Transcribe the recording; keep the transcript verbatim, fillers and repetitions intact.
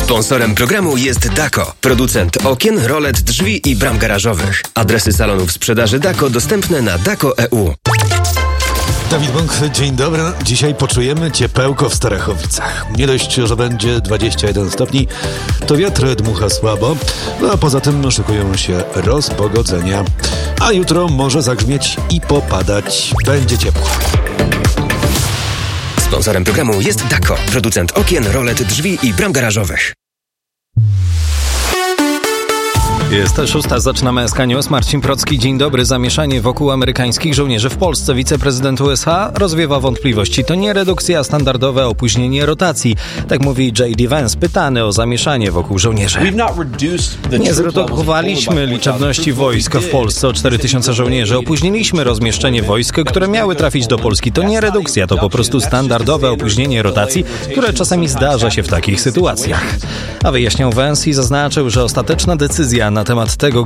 Sponsorem programu jest Dako, producent okien, rolet, drzwi i bram garażowych. Adresy salonów sprzedaży Dako dostępne na dako kropka e u. Dawid Bąk, dzień dobry. Dzisiaj poczujemy ciepełko w Starachowicach. Nie dość, że będzie dwadzieścia jeden stopni, to wiatr dmucha słabo, no a poza tym szykują się rozpogodzenia. A jutro może zagrzmieć i popadać. Będzie ciepło. Sponsorem programu jest Dako, producent okien, rolet, drzwi i bram garażowych. Jest szósta, zaczynamy S K News. Marcin Procki, dzień dobry. Zamieszanie wokół amerykańskich żołnierzy w Polsce. Wiceprezydent U S A rozwiewa wątpliwości. To nie redukcja, a standardowe opóźnienie rotacji. Tak mówi J D Vance, pytany o zamieszanie wokół żołnierzy. Nie zredukowaliśmy liczebności wojsk w Polsce o cztery tysiące żołnierzy. Opóźniliśmy rozmieszczenie wojsk, które miały trafić do Polski. To nie redukcja, to po prostu standardowe opóźnienie rotacji, które czasami zdarza się w takich sytuacjach. A wyjaśniał Vance i zaznaczył, że ostateczna decyzja na temat tego,